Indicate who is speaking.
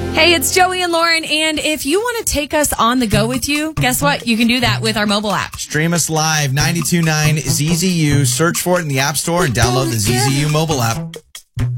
Speaker 1: Hey, it's Joey and Lauren, and if you want to take us on the go with you, guess what? You can do that with our mobile app.
Speaker 2: Stream us live, 92.9 ZZU. Search for it in the App Store and download the ZZU mobile app.